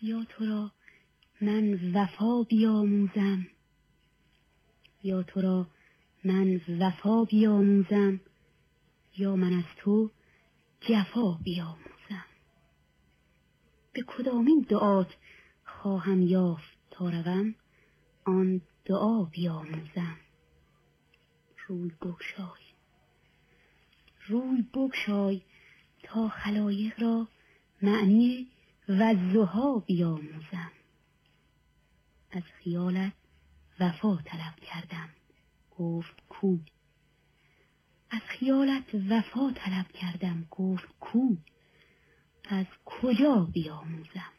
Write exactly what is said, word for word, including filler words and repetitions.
یا تو را من وفا بیاموزم، یا تو را من وفا بیاموزم، یا من از تو جفا بیاموزم. به کدامین دعات خواهم یافت تا روم، آن دعا بیاموزم. روی بگشای، روی بگشای تا خلایق را معنی والضحی بیاموزم. از خیالت وفا طلب کردم، گفت کو. از خیالت وفا طلب کردم، گفت کو. از کجا بیاموزم؟